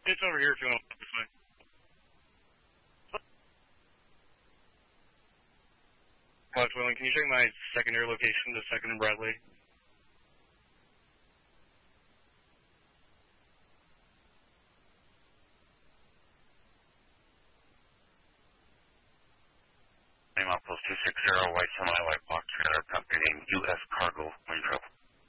It's over here if you want to walk this way. Watch Willing, can you check my secondary location, the 2nd and Bradley? Name Outpost 260, white semi-white box trailer, company name U.S. Cargo, when you travel.